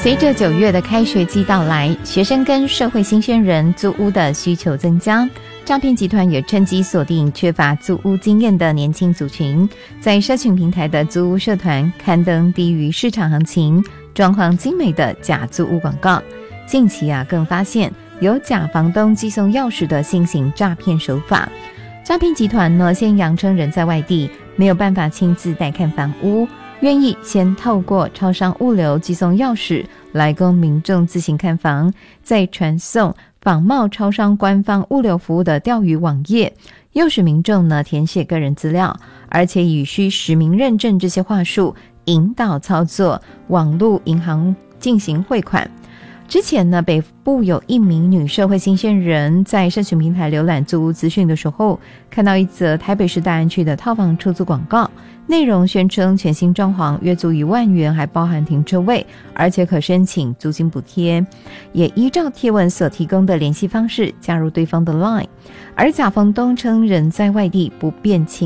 随着9月的开学季到来，学生跟社会新鲜人租屋的需求增加，诈骗集团也趁机锁定缺乏租屋经验的年轻族群，在社群平台的租屋社团刊登低于市场行情、装潢精美的假租屋广告。近期更发现有假房东寄送钥匙的新型诈骗手法。诈骗集团呢，先扬称人在外地，没有办法亲自带看房屋，愿意先透过超商物流寄送钥匙来供民众自行看房，再传送仿冒超商官方物流服务的钓鱼网页，诱使民众呢填写个人资料，而且以需实名认证这些话术引导操作网络银行进行汇款。之前呢，北部有一名女社会新鲜人在社群平台浏览租屋资讯的时候，看到一则台北市大安区的套房出租广告，内容宣称全新装潢，月租1万元，还包含停车位，而且可申请租金补贴，也依照贴文所提供的联系方式加入对方的 LINE， 而假房东称人在外地不便亲